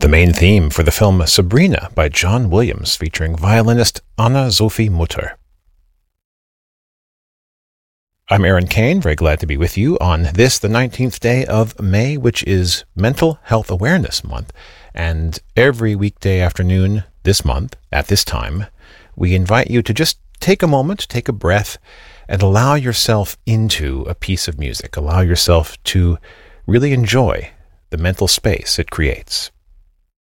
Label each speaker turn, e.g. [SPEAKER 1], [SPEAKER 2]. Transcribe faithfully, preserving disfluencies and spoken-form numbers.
[SPEAKER 1] the main theme for the film Sabrina by John Williams, featuring violinist Anna-Sophie Mutter. I'm Aaron Kane, very glad to be with you on this, the nineteenth day of May, which is Mental Health Awareness Month. And every weekday afternoon this month, at this time, we invite you to just take a moment, take a breath, and allow yourself into a piece of music. Allow yourself to really enjoy the mental space it creates.